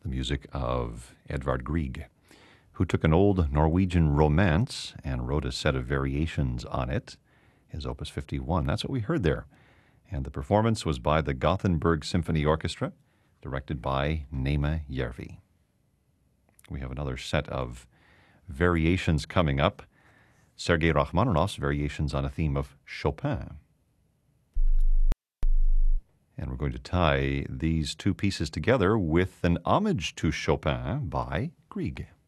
music of Edvard Grieg, who took an old Norwegian romance and wrote a set of variations on it, his Opus 51. That's what we heard there. And the performance was by the Gothenburg Symphony Orchestra, directed by Nema Järvi. We have another set of variations coming up. Sergei Rachmaninoff's variations on a theme of Chopin. And we're going to tie these two pieces together with an homage to Chopin by Grieg.